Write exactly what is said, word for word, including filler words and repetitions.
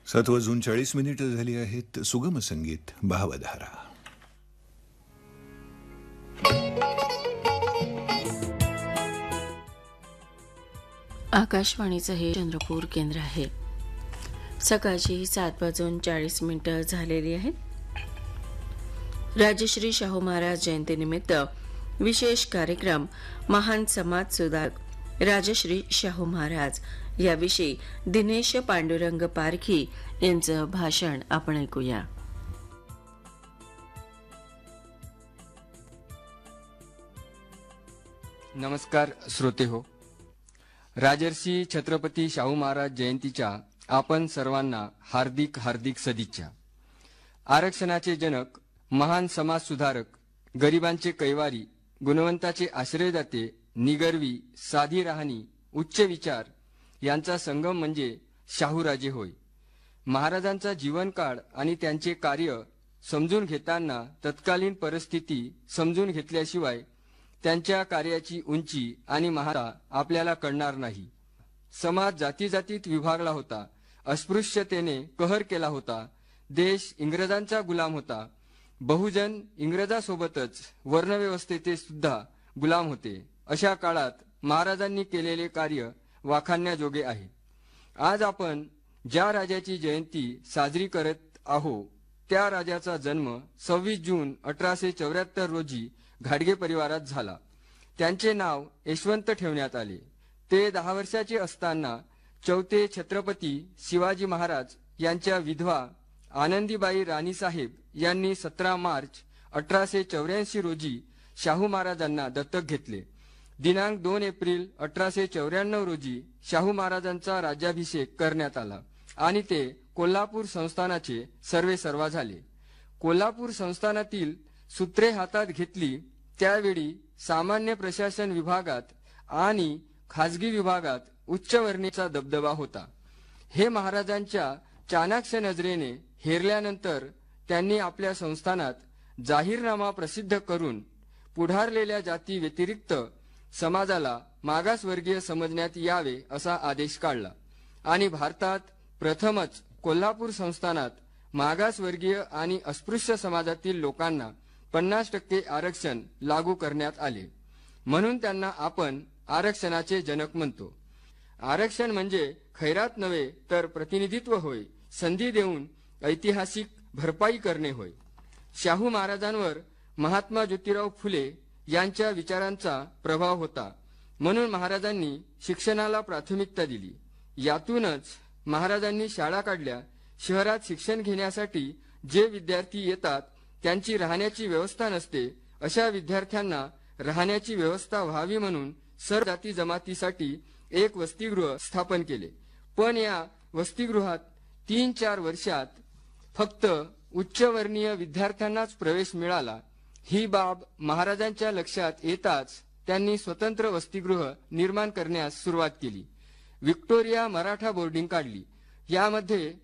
सात वाजून चाळीस मिनिटं झाली आहेत. सुगम संगीत भावधारा. आकाशवाणीचं हे चंद्रपूर केंद्र आहे. सकाळची सात वाजून चाळीस मिनिटं झालेली आहेत. राजश्री शाहू महाराज जयंतीनिमित्त विशेष कार्यक्रम महान समाज सुधारक राजश्री शाहू महाराज याविषयी दिनेश पांडुरंग पारखी यांचं भाषण आपण ऐकूया. नमस्कार श्रोते हो. राजर्षी छत्रपती शाहू महाराज जयंतीच्या आपण सर्वांना हार्दिक हार्दिक सदिच्छा. आरक्षणाचे जनक, महान समाज सुधारक, गरिबांचे कैवारी, गुणवंताचे आश्रयदाते, निगर्वी, साधी राहणी, उच्च विचार यांचा संगम म्हणजे शाहूराजे होय. महाराजांचा जीवनकाळ आणि त्यांचे कार्य समजून घेताना तत्कालीन परिस्थिती समजून घेतल्याशिवाय त्यांच्या कार्याची उंची आणि महत्ता आपल्याला कळणार नाही. समाज जाती जातीत विभागला होता. अस्पृश्यतेने कहर केला होता. देश इंग्रजांचा गुलाम होता. बहुजन इंग्रजासोबतच वर्णव्यवस्थेचे सुद्धा गुलाम होते. अशा काळात महाराजांनी केलेले कार्य वाखाणण्याजोगे आहे. आज आपण ज्या राजाची जयंती साजरी करत आहोत त्या राजाचा जन्म सव्वीस जून अठराशे चौऱ्याहत्तर रोजी घाडगे परिवारात झाला. त्यांचे नाव यशवंत ठेवण्यात आले. ते दहा वर्षाचे असताना चौथे छत्रपती शिवाजी महाराज यांच्या विधवा आनंदीबाई राणीसाहेब यांनी सतरा मार्च अठराशे चौऱ्याऐंशी रोजी शाहू महाराजांना दत्तक घेतले. दिनांक दोन एप्रिल अठराशे चौऱ्याण्णव रोजी शाहू महाराजांचा राज्याभिषेक करण्यात आला आणि ते कोल्हापूर संस्थानाचे सर्वेसर्वा झाले. कोल्हापूर संस्थानातील सूत्रे हातात घेतली त्यावेळी सामान्य प्रशासन विभागात आणि खाजगी विभागात उच्चवर्णीचा दबदबा होता. हे महाराजांच्या चाणाक्ष नजरेने हेरल्यानंतर त्यांनी आपल्या संस्थानात जाहीरनामा प्रसिद्ध करून पुढारलेल्या जाती व्यतिरिक्त समाजाला मागासवर्गीय समजण्यात यावे असा आदेश काढला आणि भारतात प्रथमच कोल्हापूर संस्थानात मागासवर्गीय आणि अस्पृश्य समाजातील लोकांना पन्नास टक्के आरक्षण लागू करण्यात आले. म्हणून त्यांना आपण आरक्षणाचे जनक म्हणतो. आरक्षण म्हणजे खैरात नव्हे तर प्रतिनिधित्व होय. संधी देऊन ऐतिहासिक भरपाई करणे होय. शाहू महाराजांवर महात्मा ज्योतिराव फुले यांच्या विचारांचा प्रभाव होता. म्हणून महाराजांनी शिक्षणाला प्राथमिकता दिली. यातूनच महाराजांनी शाळा काढल्या. शहरात शिक्षण घेण्यासाठी जे विद्यार्थी येतात त्यांची राहण्याची व्यवस्था नसते. अशा विद्यार्थ्यांना राहण्याची व्यवस्था व्हावी म्हणून सर्व जाती जमातीसाठी एक वसतिगृह स्थापन केले. पण या वसतिगृहात तीन चार वर्षात फक्त उच्चवर्णीय विद्यार्थ्यांनाच प्रवेश मिळाला. ही बाब महाराजांच्या लक्षात येताच त्यांनी स्वतंत्र वसतिगृह निर्माण करण्यास सुरुवात केली. व्हिक्टोरिया मराठा बोर्डिंग काढली. यामध्ये